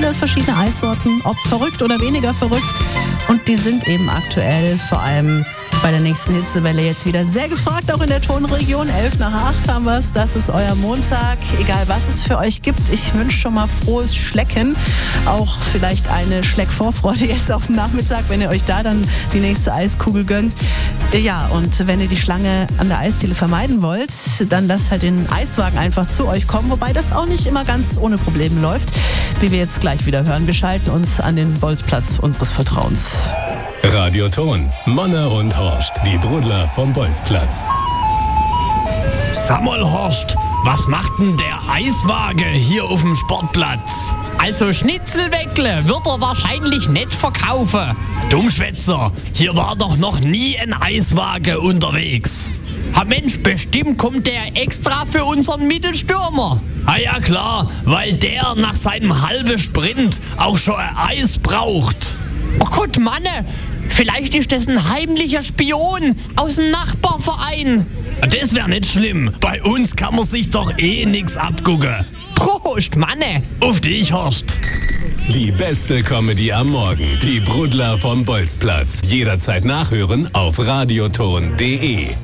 viele verschiedene Eissorten, ob verrückt oder weniger verrückt. Und die sind eben aktuell vor allem bei der nächsten Hitzewelle jetzt wieder sehr gefragt, auch in der Tonregion. 7:55 haben wir es. Das ist euer Montag. Egal, was es für euch gibt. Ich wünsche schon mal frohes Schlecken. Auch vielleicht eine Schleckvorfreude jetzt auf dem Nachmittag, wenn ihr euch da dann die nächste Eiskugel gönnt. Ja, und wenn ihr die Schlange an der Eisdiele vermeiden wollt, dann lasst halt den Eiswagen einfach zu euch kommen. Wobei das auch nicht immer ganz ohne Probleme läuft, wie wir jetzt gleich wieder hören. Wir schalten uns an den Bolzplatz unseres Vertrauens. Radioton, Manne und Horst, die Brudler vom Bolzplatz. Sag mal, Horst, was macht denn der Eiswagen hier auf dem Sportplatz? Also Schnitzelweckle wird er wahrscheinlich nicht verkaufen. Dummschwätzer, hier war doch noch nie ein Eiswagen unterwegs. Ha Mensch, bestimmt kommt der extra für unseren Mittelstürmer. Ah ja klar, weil der nach seinem halben Sprint auch schon ein Eis braucht. Oh Gott, Manne, vielleicht ist das ein heimlicher Spion aus dem Nachbarverein. Das wäre nicht schlimm. Bei uns kann man sich doch nix abgucken. Prost, Manne. Auf dich, Horst. Die beste Comedy am Morgen. Die Brudler vom Bolzplatz. Jederzeit nachhören auf radioton.de.